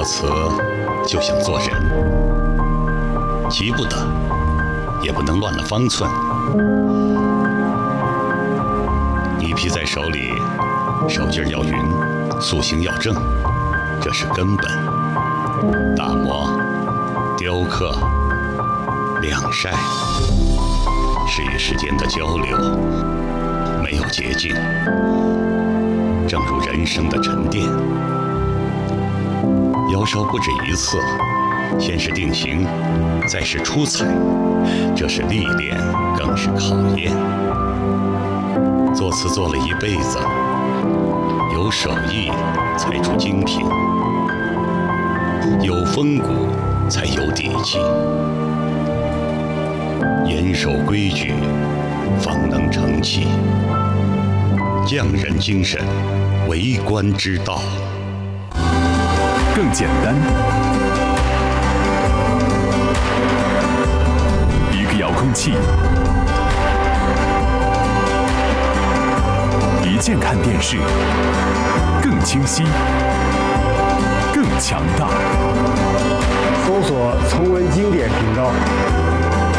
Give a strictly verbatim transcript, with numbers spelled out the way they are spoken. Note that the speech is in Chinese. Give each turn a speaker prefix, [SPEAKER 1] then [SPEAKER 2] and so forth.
[SPEAKER 1] 词就像做人，急不得，也不能乱了方寸。泥皮在手里，手劲儿要匀，塑形要正，这是根本。打磨、雕刻、晾晒，是与时间的交流，没有捷径。正如人生的沉淀，窑烧不止一次，先是定型，再是出彩，这是历练，更是考验。做瓷做了一辈子，有手艺才出精品，有风骨才有底气，严守规矩，方能成器。匠人精神，为官之道。
[SPEAKER 2] 更简单，一个遥控器，一键看电视，更清晰，更强大。
[SPEAKER 3] 搜索重温经典频道。